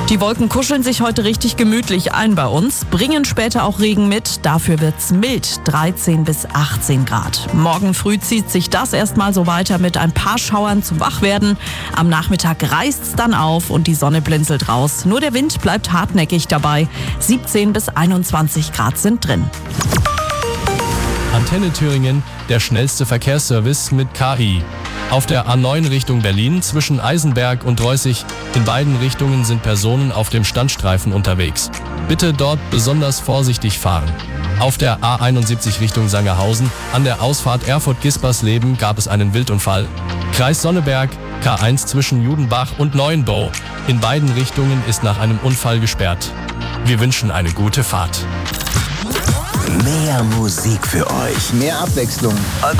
Die Wolken kuscheln sich heute richtig gemütlich ein bei uns, bringen später auch Regen mit. Dafür wird's mild, 13 bis 18 Grad. Morgen früh zieht sich das erstmal so weiter mit ein paar Schauern zum Wachwerden. Am Nachmittag reißt's dann auf und die Sonne blinzelt raus. Nur der Wind bleibt hartnäckig dabei. 17 bis 21 Grad sind drin. Antenne Thüringen, der schnellste Verkehrsservice mit KI. Auf der A9 Richtung Berlin zwischen Eisenberg und Reußig. In beiden Richtungen sind Personen auf dem Standstreifen unterwegs. Bitte dort besonders vorsichtig fahren. Auf der A71 Richtung Sangerhausen an der Ausfahrt Erfurt-Gispersleben gab es einen Wildunfall. Kreis Sonneberg, K1 zwischen Judenbach und Neuenbow. In beiden Richtungen ist nach einem Unfall gesperrt. Wir wünschen eine gute Fahrt. Mehr Musik für euch. Mehr Abwechslung.